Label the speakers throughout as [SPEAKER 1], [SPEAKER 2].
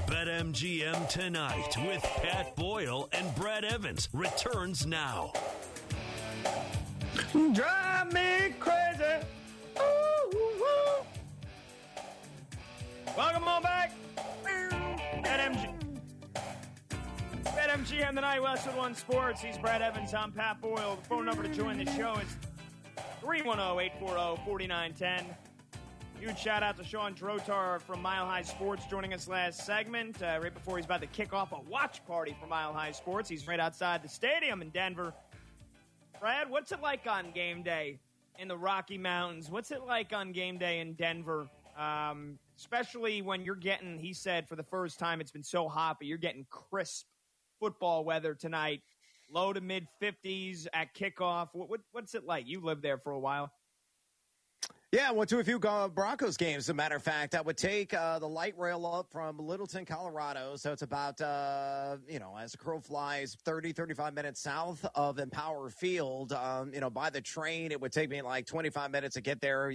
[SPEAKER 1] BetMGM Tonight with Pat Boyle and Brad Evans returns now.
[SPEAKER 2] Drive me crazy. Ooh. Welcome on back. BetMGM Tonight, Westwood One Sports. He's Brad Evans. I'm Pat Boyle. The phone number to join the show is 310-840-4910. Huge shout out to Sean Drotar from Mile High Sports joining us last segment, right before he's about to kick off a watch party for Mile High Sports. He's right outside the stadium in Denver. Brad, what's it like on game day in the Rocky Mountains? What's it like on game day in Denver? Especially when you're getting, he said for the first time, it's been so hot, but you're getting crisp football weather tonight. Low to mid 50s at kickoff. What's it like? You lived there for a while.
[SPEAKER 3] Yeah, I went to a few Broncos games, as a matter of fact. I would take the light rail up from Littleton, Colorado. So it's about, as the crow flies, 35 minutes south of Empower Field. By the train, it would take me like 25 minutes to get there.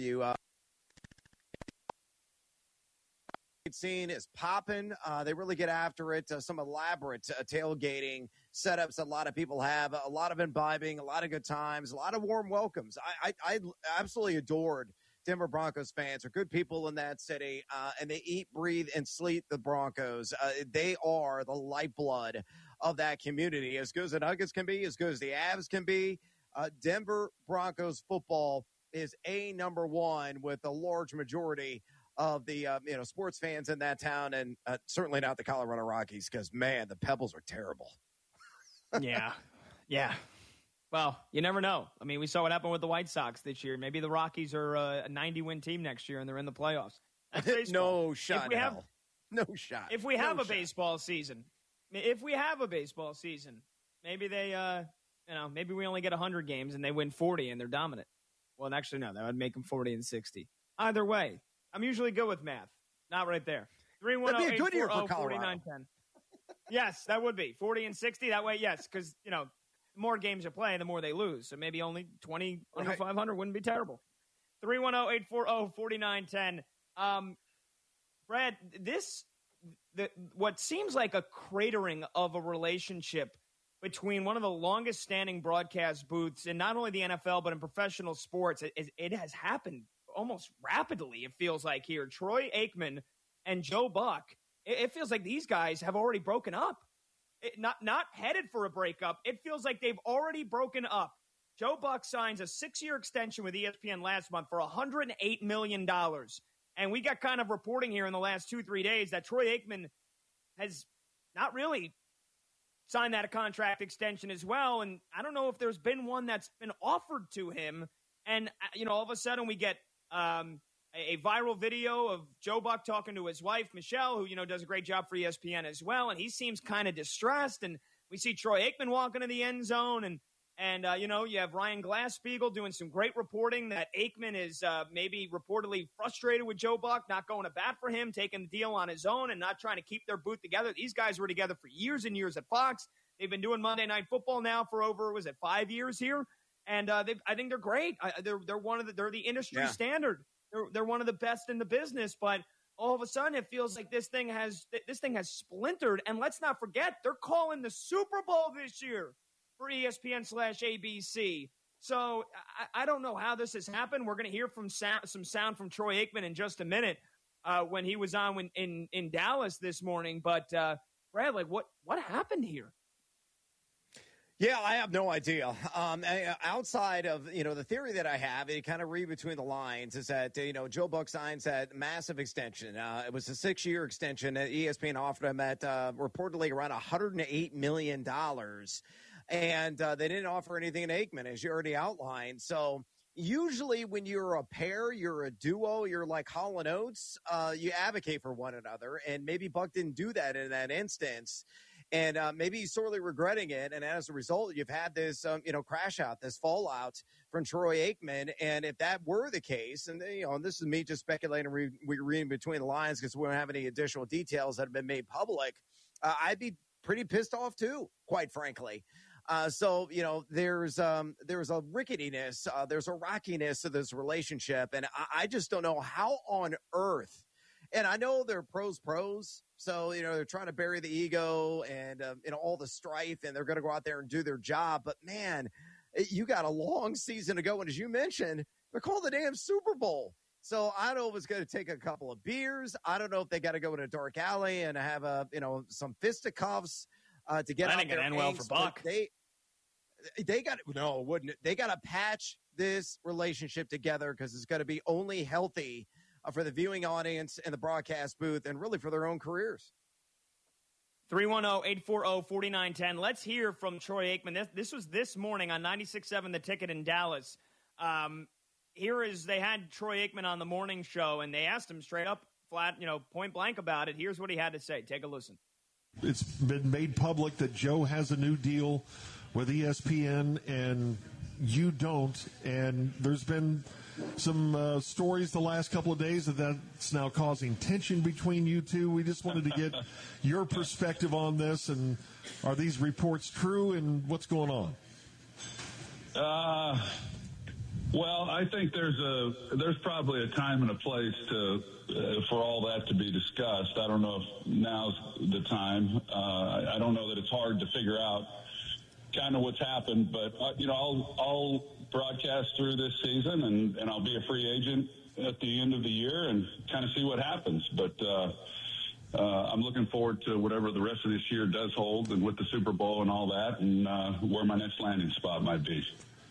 [SPEAKER 3] Scene is popping. They really get after it. Some elaborate tailgating setups that a lot of people have. A lot of imbibing, a lot of good times, a lot of warm welcomes. I absolutely adored Denver Broncos fans. Are good people in that city, and they eat, breathe, and sleep the Broncos. They are the lifeblood of that community. As good as the Nuggets can be, as good as the Avs can be, Denver Broncos football is number one with a large majority of the sports fans in that town, and certainly not the Colorado Rockies, because, man, the Pebbles are terrible.
[SPEAKER 2] Yeah. Well, you never know. I mean, we saw what happened with the White Sox this year. Maybe the Rockies are a 90-win team next year, and they're in the playoffs.
[SPEAKER 3] No shot. No shot.
[SPEAKER 2] If we have a baseball season, maybe they, maybe we only get 100 games, and they win 40, and they're dominant. Well, actually, no, that would make them 40 and 60. Either way, I'm usually good with math. Not right there. 310-840-4910. Yes, that would be 40 and 60. That way, yes, because the more games you play, the more they lose. So maybe only 20 under 500 wouldn't be terrible. 310-840-4910. Brad, what seems like a cratering of a relationship between one of the longest standing broadcast booths in not only the NFL but in professional sports, it has happened almost rapidly, it feels like here. Troy Aikman and Joe Buck, it feels like these guys have already broken up. Not headed for a breakup. It feels like they've already broken up. Joe Buck signs a 6-year extension with ESPN last month for $108 million. And we got kind of reporting here in the last 2-3 days that Troy Aikman has not really signed that contract extension as well. And I don't know if there's been one that's been offered to him. And, all of a sudden we get a viral video of Joe Buck talking to his wife, Michelle, who, does a great job for ESPN as well. And he seems kind of distressed. And we see Troy Aikman walk into the end zone. And you have Ryan Glass-Steagall doing some great reporting that Aikman is maybe reportedly frustrated with Joe Buck, not going to bat for him, taking the deal on his own and not trying to keep their booth together. These guys were together for years and years at Fox. They've been doing Monday Night Football now for over, 5 years here? And I think they're great. They're the industry standard. They're one of the best in the business. But all of a sudden, it feels like this thing has splintered. And let's not forget, they're calling the Super Bowl this year for ESPN/ABC. So I don't know how this has happened. We're going to hear some sound from Troy Aikman in just a minute when he was on in Dallas this morning. But Brad, what happened here?
[SPEAKER 3] Yeah, I have no idea. Outside of, the theory that I have, you kind of read between the lines, is that, Joe Buck signs that massive extension. It was a 6-year extension that ESPN offered him at reportedly around $108 million. And they didn't offer anything in Aikman, as you already outlined. So usually when you're a pair, you're a duo, you're like Hall & Oates, you advocate for one another. And maybe Buck didn't do that in that instance. And maybe he's sorely regretting it. And as a result, you've had this, crash out, this fallout from Troy Aikman. And if that were the case, and, and this is me just speculating, we're reading between the lines because we don't have any additional details that have been made public, I'd be pretty pissed off too, quite frankly. So, there's a ricketiness, there's a rockiness to this relationship. And I just don't know how on earth And I know they're pros. So, they're trying to bury the ego and, all the strife, and they're going to go out there and do their job. But, man, you got a long season to go. And as you mentioned, they're calling the damn Super Bowl. So I don't know if it's going to take a couple of beers. I don't know if they got to go in a dark alley and have some fisticuffs to get out there.
[SPEAKER 2] That ain't well for Buck.
[SPEAKER 3] They got wouldn't it? They got to patch this relationship together because it's going to be only healthy for the viewing audience and the broadcast booth and really for their own careers.
[SPEAKER 2] 310-840-4910. Let's hear from Troy Aikman. This was this morning on 96.7 The Ticket in Dallas. They had Troy Aikman on the morning show, and they asked him straight up, flat, point blank about it. Here's what he had to say. Take a listen.
[SPEAKER 4] It's been made public that Joe has a new deal with ESPN, and you don't. And there's been some stories the last couple of days that's now causing tension between you two. We just wanted to get your perspective on this, and are these reports true, and what's going on?
[SPEAKER 5] Well, I think there's probably a time and a place for all that to be discussed. I don't know if now's the time. I don't know that it's hard to figure out kind of what's happened, but I'll broadcast through this season, and I'll be a free agent at the end of the year and kind of see what happens. But I'm looking forward to whatever the rest of this year does hold, and with the Super Bowl and all that, and where my next landing spot might be.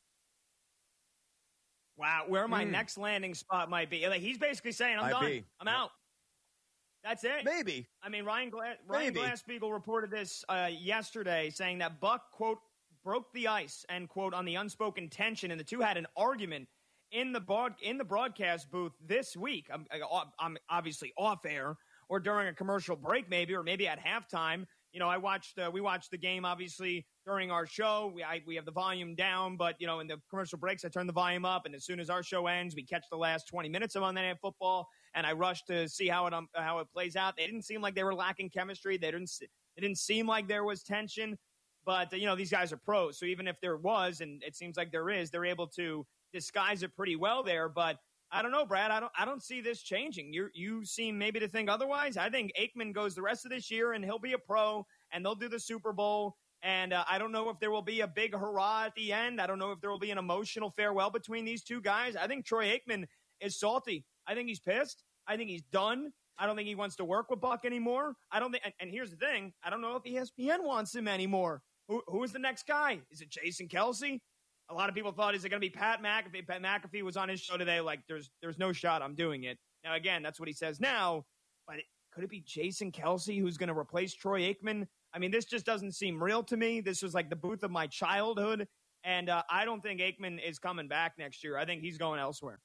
[SPEAKER 2] Wow, where my next landing spot might be. He's basically saying, I'm done. I'm out. That's it.
[SPEAKER 3] Maybe.
[SPEAKER 2] I mean, Ryan Glasspiegel reported this yesterday, saying that Buck, quote, broke the ice, end quote, on the unspoken tension, and the two had an argument in the broadcast booth this week. I'm obviously off air or during a commercial break, maybe, or maybe at halftime. We watched the game, obviously, during our show. We have the volume down, but, in the commercial breaks, I turn the volume up, and as soon as our show ends, we catch the last 20 minutes of Monday Night Football, and I rush to see how it plays out. They didn't seem like they were lacking chemistry. It didn't seem like there was tension, but, these guys are pros, so even if there was, and it seems like there is, they're able to disguise it pretty well there, but I don't know, Brad. I don't see this changing. You seem maybe to think otherwise. I think Aikman goes the rest of this year, and he'll be a pro, and they'll do the Super Bowl. And I don't know if there will be a big hurrah at the end. I don't know if there will be an emotional farewell between these two guys. I think Troy Aikman is salty. I think he's pissed. I think he's done. I don't think he wants to work with Buck anymore. I don't think. And here's the thing: I don't know if ESPN wants him anymore. Who is the next guy? Is it Jason Kelce? A lot of people thought, is it going to be Pat McAfee? Pat McAfee was on his show today. Like, there's no shot I'm doing it. Now, again, that's what he says now. But could it be Jason Kelce who's going to replace Troy Aikman? I mean, this just doesn't seem real to me. This was like the booth of my childhood. And I don't think Aikman is coming back next year. I think he's going elsewhere.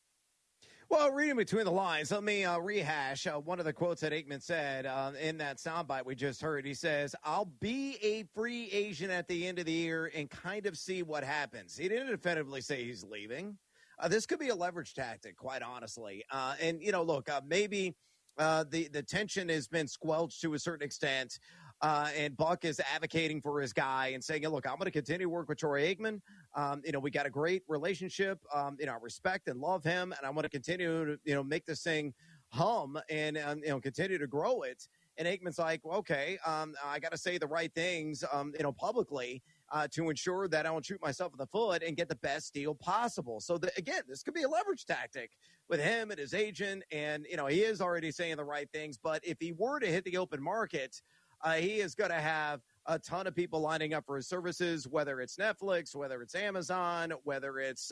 [SPEAKER 3] Well, reading between the lines, let me rehash one of the quotes that Aikman said in that soundbite we just heard. He says, I'll be a free agent at the end of the year and kind of see what happens. He didn't definitively say he's leaving. This could be a leverage tactic, quite honestly. And, look, maybe the tension has been squelched to a certain extent. And Buck is advocating for his guy and saying, look, I'm going to continue to work with Troy Aikman. We got a great relationship. I respect and love him, and I want to continue to, make this thing hum and, continue to grow it. And Aikman's like, well, okay, I got to say the right things, publicly to ensure that I don't shoot myself in the foot and get the best deal possible. So, again, this could be a leverage tactic with him and his agent. And, he is already saying the right things. But if he were to hit the open market, he is going to have a ton of people lining up for his services, whether it's Netflix, whether it's Amazon, whether it's,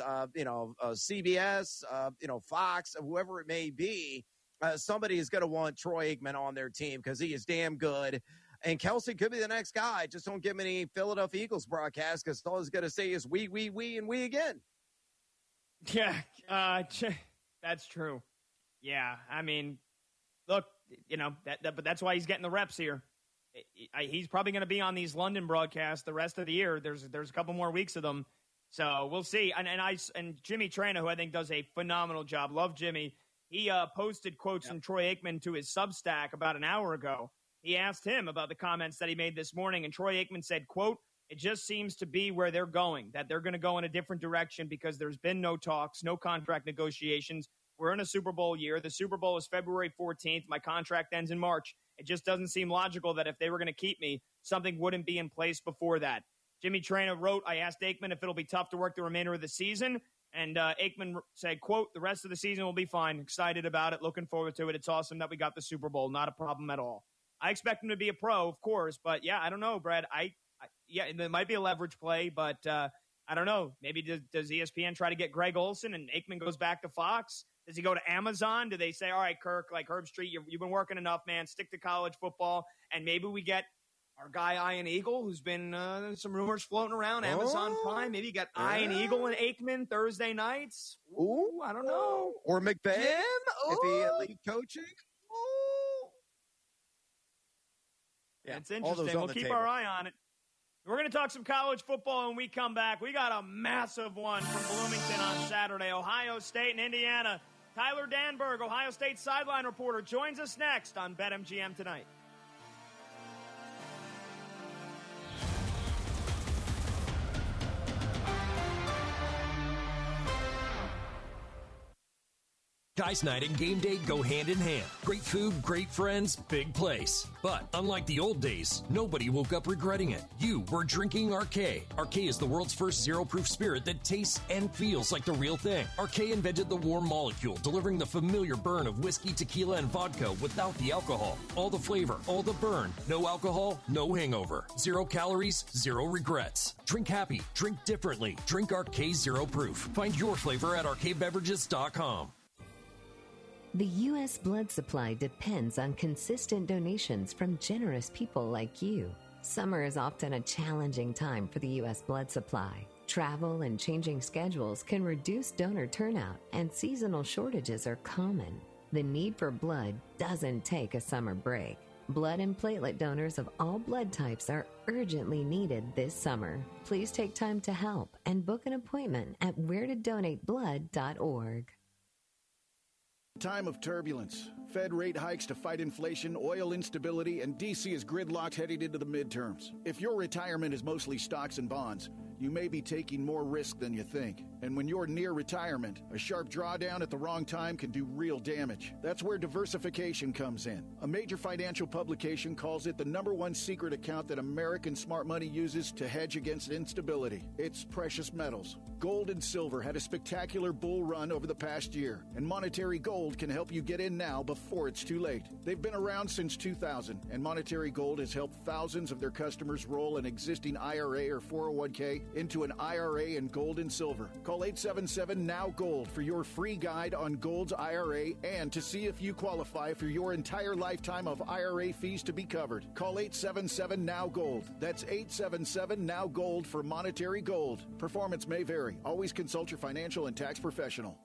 [SPEAKER 3] CBS, Fox, whoever it may be. Somebody is going to want Troy Aikman on their team because he is damn good. And Kelce could be the next guy. Just don't give him any Philadelphia Eagles broadcast because all he's going to say is we, and we again.
[SPEAKER 2] Yeah, that's true. Yeah, I mean, look, but that's why he's getting the reps here. He's probably going to be on these London broadcasts the rest of the year. There's a couple more weeks of them, so we'll see. And Jimmy Traina, who I think does a phenomenal job, love Jimmy. He posted quotes from Troy Aikman to his Substack about an hour ago. He asked him about the comments that he made this morning, and Troy Aikman said, "quote It just seems to be where they're going, that they're going to go in a different direction because there's been no talks, no contract negotiations. We're in a Super Bowl year. The Super Bowl is February 14th. My contract ends in March. It just doesn't seem logical that if they were going to keep me, something wouldn't be in place before that. Jimmy Traina wrote, I asked Aikman if it'll be tough to work the remainder of the season. And Aikman said, quote, the rest of the season will be fine. Excited about it. Looking forward to it. It's awesome that we got the Super Bowl. Not a problem at all. I expect him to be a pro, of course. But, yeah, I don't know, Brad. Yeah, there might be a leverage play, but I don't know. Maybe does ESPN try to get Greg Olsen and Aikman goes back to Fox? Does he go to Amazon? Do they say, all right, Kirk, like Herb Street, you've been working enough, man. Stick to college football. And maybe we get our guy Ian Eagle, who's been some rumors floating around, Amazon Prime. Maybe you got Ian Eagle and Aikman Thursday nights. Ooh, I don't know.
[SPEAKER 3] Or McVay, if he had lead coaching.
[SPEAKER 2] Ooh. Yeah, it's interesting. We'll keep our eye on it. We're going to talk some college football when we come back. We got a massive one from Bloomington on Saturday. Ohio State and Indiana. Tyler Danberg, Ohio State sideline reporter, joins us next on BetMGM Tonight.
[SPEAKER 1] Guys Night and game day go hand in hand. Great food, great friends, big place. But unlike the old days, nobody woke up regretting it. You were drinking Arcade. Arcade is the world's first zero-proof spirit that tastes and feels like the real thing. Arcade invented the warm molecule, delivering the familiar burn of whiskey, tequila, and vodka without the alcohol. All the flavor, all the burn. No alcohol, no hangover. 0 calories, 0 regrets. Drink happy, drink differently. Drink Arcade Zero Proof. Find your flavor at arcadebeverages.com.
[SPEAKER 6] The U.S. blood supply depends on consistent donations from generous people like you. Summer is often a challenging time for the U.S. blood supply. Travel and changing schedules can reduce donor turnout, and seasonal shortages are common. The need for blood doesn't take a summer break. Blood and platelet donors of all blood types are urgently needed this summer. Please take time to help and book an appointment at wheretodonateblood.org.
[SPEAKER 7] Time of turbulence. Fed rate hikes to fight inflation, oil instability, and D.C. is gridlocked heading into the midterms. If your retirement is mostly stocks and bonds, you may be taking more risk than you think. And when you're near retirement, a sharp drawdown at the wrong time can do real damage. That's where diversification comes in. A major financial publication calls it the #1 secret account that American smart money uses to hedge against instability. It's precious metals. Gold and silver had a spectacular bull run over the past year, and Monetary Gold can help you get in now before it's too late. They've been around since 2000, and Monetary Gold has helped thousands of their customers roll an existing IRA or 401k into an IRA in gold and silver. Call 877-NOW-GOLD for your free guide on Gold's IRA and to see if you qualify for your entire lifetime of IRA fees to be covered. Call 877-NOW-GOLD. That's 877-NOW-GOLD for Monetary Gold. Performance may vary. Always consult your financial and tax professional.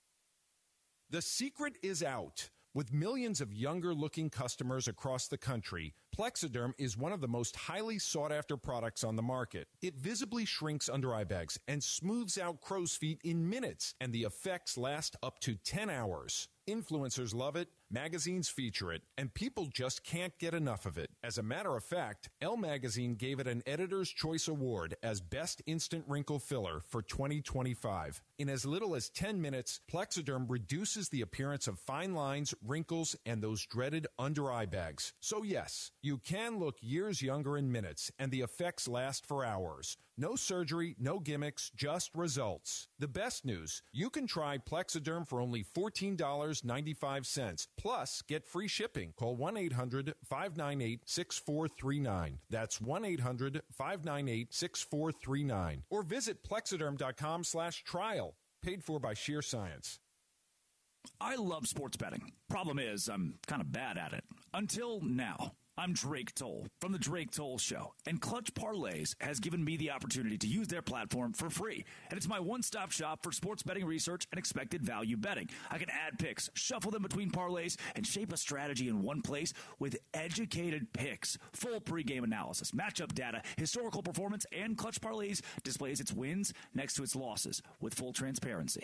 [SPEAKER 8] The secret is out. With millions of younger-looking customers across the country, Plexiderm is one of the most highly sought-after products on the market. It visibly shrinks under-eye bags and smooths out crow's feet in minutes, and the effects last up to 10 hours. Influencers love it, magazines feature it, and people just can't get enough of it. As a matter of fact, Elle Magazine gave it an Editor's Choice Award as Best Instant Wrinkle Filler for 2025. In as little as 10 minutes, Plexiderm reduces the appearance of fine lines, wrinkles, and those dreaded under-eye bags. So yes, you can look years younger in minutes, and the effects last for hours. No surgery, no gimmicks, just results. The best news, you can try Plexiderm for only $14.95. Plus, get free shipping. Call 1-800-598-6439. That's 1-800-598-6439. Or visit Plexiderm.com/trial. Paid for by Sheer Science.
[SPEAKER 9] I love sports betting. Problem is, I'm kind of bad at it. Until now. I'm Drake Toll from The Drake Toll Show, and Clutch Parlays has given me the opportunity to use their platform for free. And it's my one-stop shop for sports betting research and expected value betting. I can add picks, shuffle them between parlays, and shape a strategy in one place with educated picks, full pregame analysis, matchup data, historical performance, and Clutch Parlays displays its wins next to its losses with full transparency.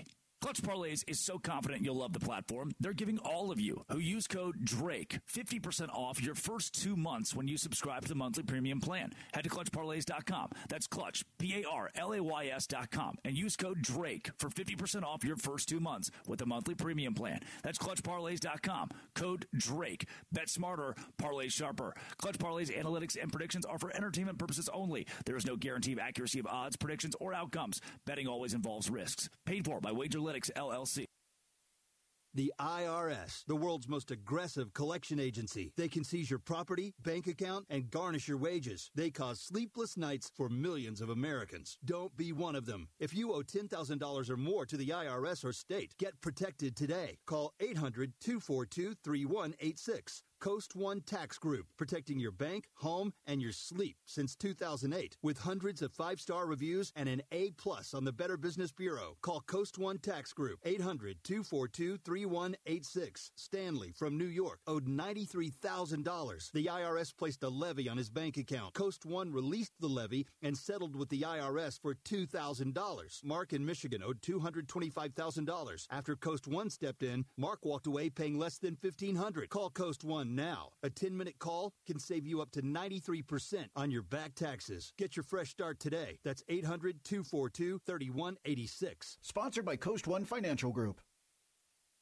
[SPEAKER 9] Clutch Parlays is so confident you'll love the platform, they're giving all of you who use code DRAKE 50% off your first 2 months when you subscribe to the monthly premium plan. Head to ClutchParlays.com. That's Clutch, P-A-R-L-A-Y-S.com, and use code DRAKE for 50% off your first 2 months with a monthly premium plan. That's ClutchParlays.com. Code DRAKE. Bet smarter, parlay sharper. Clutch Parlays analytics and predictions are for entertainment purposes only. There is no guarantee of accuracy of odds, predictions, or outcomes. Betting always involves risks. Paid for by WagerLytics LLC.
[SPEAKER 10] The IRS, the world's most aggressive collection agency. They can seize your property, bank account, and garnish your wages. They cause sleepless nights for millions of Americans. Don't be one of them. If you owe $10,000 or more to the IRS or state, get protected today. Call 800-242-3186. Coast One Tax Group, protecting your bank, home, and your sleep since 2008. With hundreds of 5-star reviews and an A+ on the Better Business Bureau. Call Coast One Tax Group, 800-242-3186. Stanley from New York owed $93,000. The IRS placed a levy on his bank account. Coast One released the levy and settled with the IRS for $2,000. Mark in Michigan owed $225,000. After Coast One stepped in, Mark walked away paying less than $1,500. Call Coast One now. A 10-minute call can save you up to 93% on your back taxes. Get your fresh start today. That's 800-242-3186.
[SPEAKER 7] Sponsored by Coast One Financial Group.